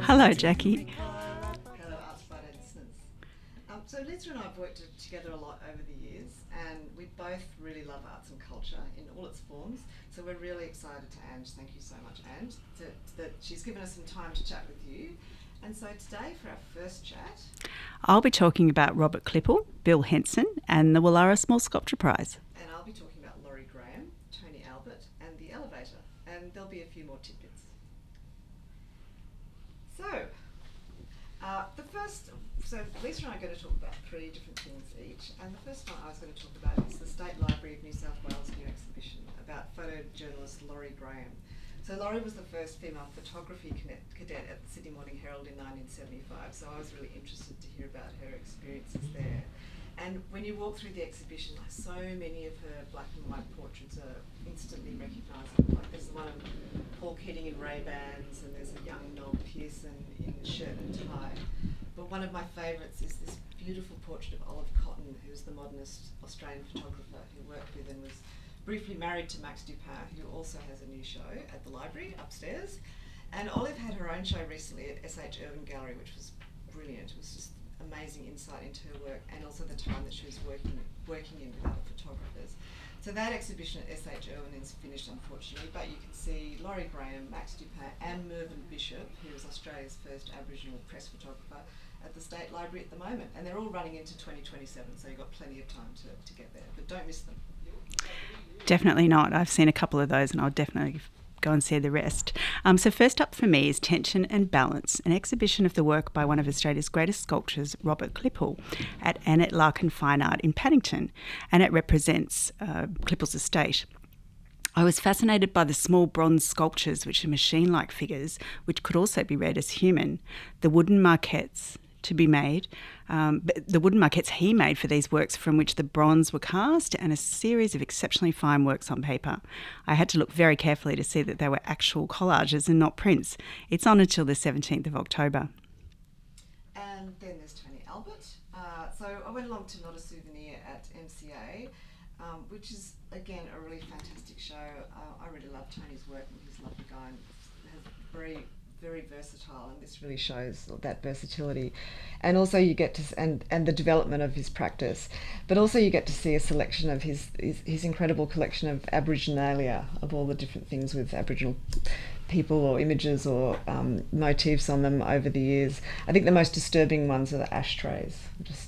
Hello, Jackie. Hello, Arts Byte listeners. So Lisa and I have worked together a lot over the years, and we both really love arts and culture in all its forms. So we're really excited to Ange. Thank you so much, Ange, that she's given us some time to chat with you. And so today, for our first chat, I'll be talking about Robert Klippel, Bill Henson, and the Woollahra Small Sculpture Prize. and I'll be talking about Laurie Graham, Tony Albert, and the Elevator. And there'll be a few more tidbits. So Lisa and I are going to talk about three different things each, and the first one I was going to talk about is the State Library of New South Wales new exhibition about photojournalist Laurie Graham. So Laurie was the first female photography cadet at the Sydney Morning Herald in 1975, so I was really interested to hear about her experiences there. And when you walk through the exhibition, like, so many of her black and white portraits are instantly recognisable. Like there's one of Paul Keating in Ray-Bans, and there's a young Noel Pearson in shirt and tie. But one of my favourites is this beautiful portrait of Olive Cotton, who's the modernist Australian photographer who worked with and was briefly married to Max Dupin, who also has a new show at the library upstairs. And Olive had her own show recently at S.H. Irving Gallery, which was brilliant. It was just amazing insight into her work, and also the time that she was working in with other photographers. So that exhibition at S.H. Irving is finished, unfortunately, but you can see Laurie Graham, Max Dupin, and Mervyn Bishop, who was Australia's first Aboriginal press photographer, at the State Library at the moment, and they're all running into 2027, so you've got plenty of time to get there, but don't miss them. Definitely not. I've seen a couple of those and I'll definitely go and see the rest. So first up for me is Tension and Balance, an exhibition of the work by one of Australia's greatest sculptors, Robert Klippel, at Annette Larkin Fine Art in Paddington, and it represents Klippel's estate. I was fascinated by the small bronze sculptures, which are machine-like figures, which could also be read as human, the wooden maquettes to be made, the wooden maquettes he made for these works from which the bronze were cast, and a series of exceptionally fine works on paper. I had to look very carefully to see that they were actual collages and not prints. It's on until the 17th of October. And then there's Tony Albert. So I went along to Not a Souvenir at MCA, which is, again, a really fantastic show. I really love Tony's work, and he's a lovely guy and has very versatile, and this really shows that versatility. And also you get to and the development of his practice, but also you get to see a selection of his incredible collection of Aboriginalia, of all the different things with Aboriginal people or images or motifs on them over the years. I think the most disturbing ones are the ashtrays. Just